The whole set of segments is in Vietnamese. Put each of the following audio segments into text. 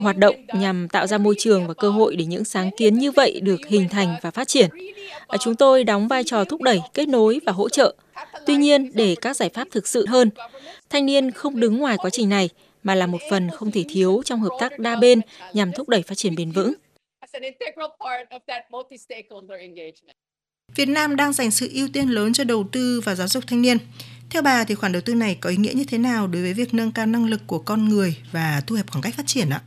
Hoạt động nhằm tạo ra môi trường và cơ hội để những sáng kiến như vậy được hình thành và phát triển. Chúng tôi đóng vai trò thúc đẩy, kết nối và hỗ trợ. Tuy nhiên, để các giải pháp thực sự hơn, thanh niên không đứng ngoài quá trình này mà là một phần không thể thiếu trong hợp tác đa bên nhằm thúc đẩy phát triển bền vững. Việt Nam đang dành sự ưu tiên lớn cho đầu tư và giáo dục thanh niên. Theo bà thì khoản đầu tư này có ý nghĩa như thế nào đối với việc nâng cao năng lực của con người và thu hẹp khoảng cách phát triển ạ?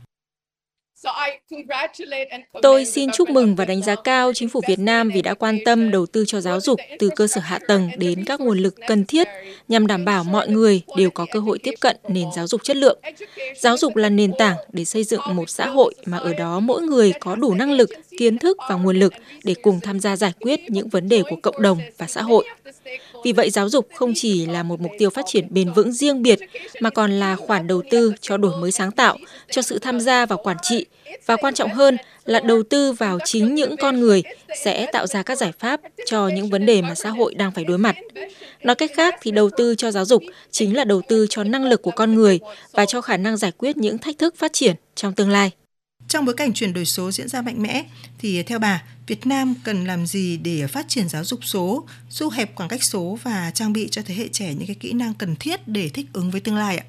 Tôi xin chúc mừng và đánh giá cao chính phủ Việt Nam vì đã quan tâm đầu tư cho giáo dục từ cơ sở hạ tầng đến các nguồn lực cần thiết nhằm đảm bảo mọi người đều có cơ hội tiếp cận nền giáo dục chất lượng. Giáo dục là nền tảng để xây dựng một xã hội mà ở đó mỗi người có đủ năng lực, kiến thức và nguồn lực để cùng tham gia giải quyết những vấn đề của cộng đồng và xã hội. Vì vậy, giáo dục không chỉ là một mục tiêu phát triển bền vững riêng biệt, mà còn là khoản đầu tư cho đổi mới sáng tạo, cho sự tham gia vào quản trị, và quan trọng hơn là đầu tư vào chính những con người sẽ tạo ra các giải pháp cho những vấn đề mà xã hội đang phải đối mặt. Nói cách khác thì đầu tư cho giáo dục chính là đầu tư cho năng lực của con người và cho khả năng giải quyết những thách thức phát triển trong tương lai. Trong bối cảnh chuyển đổi số diễn ra mạnh mẽ, thì theo bà, Việt Nam cần làm gì để phát triển giáo dục số, thu hẹp khoảng cách số và trang bị cho thế hệ trẻ những cái kỹ năng cần thiết để thích ứng với tương lai ạ?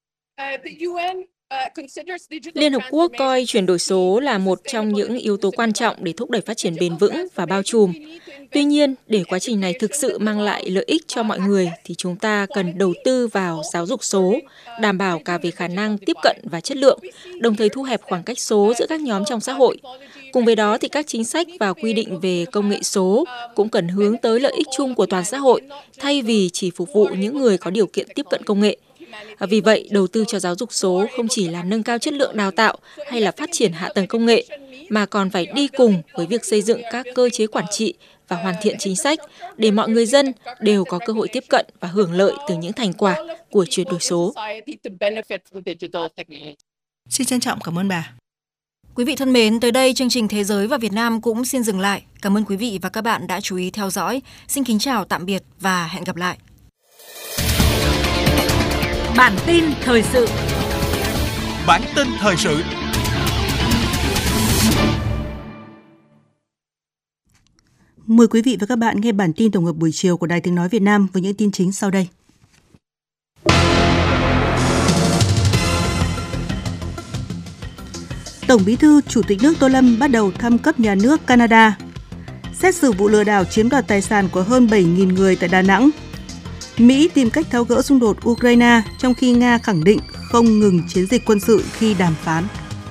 Liên Hợp Quốc coi chuyển đổi số là một trong những yếu tố quan trọng để thúc đẩy phát triển bền vững và bao trùm. Tuy nhiên, để quá trình này thực sự mang lại lợi ích cho mọi người thì chúng ta cần đầu tư vào giáo dục số, đảm bảo cả về khả năng tiếp cận và chất lượng, đồng thời thu hẹp khoảng cách số giữa các nhóm trong xã hội. Cùng với đó thì các chính sách và quy định về công nghệ số cũng cần hướng tới lợi ích chung của toàn xã hội, thay vì chỉ phục vụ những người có điều kiện tiếp cận công nghệ. Vì vậy, đầu tư cho giáo dục số không chỉ là nâng cao chất lượng đào tạo hay là phát triển hạ tầng công nghệ, mà còn phải đi cùng với việc xây dựng các cơ chế quản trị và hoàn thiện chính sách để mọi người dân đều có cơ hội tiếp cận và hưởng lợi từ những thành quả của chuyển đổi số. Xin trân trọng cảm ơn bà. Quý vị thân mến, tới đây chương trình Thế giới và Việt Nam cũng xin dừng lại. Cảm ơn quý vị và các bạn đã chú ý theo dõi. Xin kính chào tạm biệt và hẹn gặp lại. Bản tin thời sự. Bản tin thời sự. Mời quý vị và các bạn nghe bản tin tổng hợp buổi chiều của Đài Tiếng nói Việt Nam với những tin chính sau đây. Tổng Bí thư Chủ tịch nước Tô Lâm bắt đầu thăm cấp nhà nước Canada. Xét xử vụ lừa đảo chiếm đoạt tài sản của hơn 7.000 người tại Đà Nẵng. Mỹ tìm cách tháo gỡ xung đột Ukraine trong khi Nga khẳng định không ngừng chiến dịch quân sự khi đàm phán.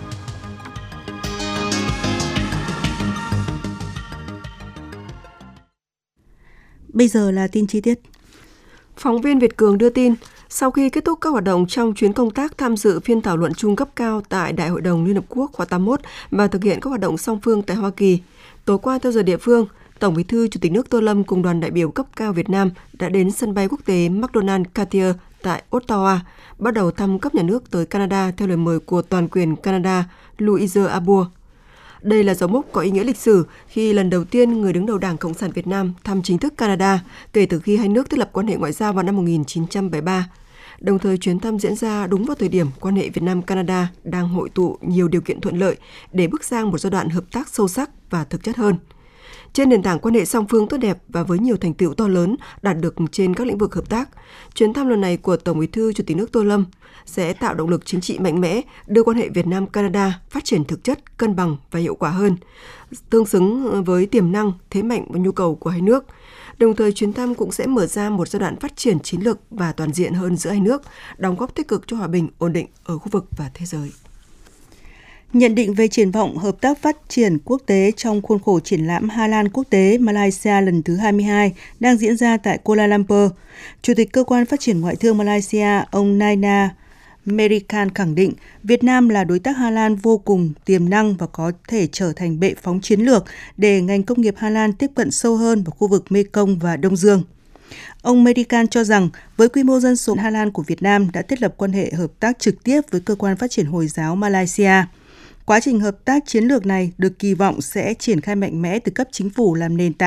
Bây giờ là tin chi tiết. Phóng viên Việt Cường đưa tin, sau khi kết thúc các hoạt động trong chuyến công tác tham dự phiên thảo luận chung cấp cao tại Đại hội đồng Liên Hợp Quốc khóa 81 và thực hiện các hoạt động song phương tại Hoa Kỳ, tối qua theo giờ địa phương, Tổng Bí thư Chủ tịch nước Tô Lâm cùng đoàn đại biểu cấp cao Việt Nam đã đến sân bay quốc tế McDonald Cartier tại Ottawa, bắt đầu thăm cấp nhà nước tới Canada theo lời mời của toàn quyền Canada Louise Arbour. Đây là dấu mốc có ý nghĩa lịch sử khi lần đầu tiên người đứng đầu Đảng Cộng sản Việt Nam thăm chính thức Canada kể từ khi hai nước thiết lập quan hệ ngoại giao vào năm 1973. Đồng thời chuyến thăm diễn ra đúng vào thời điểm quan hệ Việt Nam-Canada đang hội tụ nhiều điều kiện thuận lợi để bước sang một giai đoạn hợp tác sâu sắc và thực chất hơn. Trên nền tảng quan hệ song phương tốt đẹp và với nhiều thành tựu to lớn đạt được trên các lĩnh vực hợp tác, chuyến thăm lần này của Tổng Bí thư Chủ tịch nước Tô Lâm sẽ tạo động lực chính trị mạnh mẽ, đưa quan hệ Việt Nam-Canada phát triển thực chất, cân bằng và hiệu quả hơn, tương xứng với tiềm năng, thế mạnh và nhu cầu của hai nước. Đồng thời, chuyến thăm cũng sẽ mở ra một giai đoạn phát triển chiến lược và toàn diện hơn giữa hai nước, đóng góp tích cực cho hòa bình, ổn định ở khu vực và thế giới. Nhận định về triển vọng hợp tác phát triển quốc tế trong khuôn khổ triển lãm Hà Lan quốc tế Malaysia lần thứ 22 đang diễn ra tại Kuala Lumpur, Chủ tịch Cơ quan Phát triển Ngoại thương Malaysia, ông Naina Merican khẳng định Việt Nam là đối tác Hà Lan vô cùng tiềm năng và có thể trở thành bệ phóng chiến lược để ngành công nghiệp Hà Lan tiếp cận sâu hơn vào khu vực Mekong và Đông Dương. Ông Merican cho rằng với quy mô dân số Hà Lan của Việt Nam đã thiết lập quan hệ hợp tác trực tiếp với Cơ quan Phát triển Hồi giáo Malaysia. Quá trình hợp tác chiến lược này được kỳ vọng sẽ triển khai mạnh mẽ từ cấp chính phủ làm nền tảng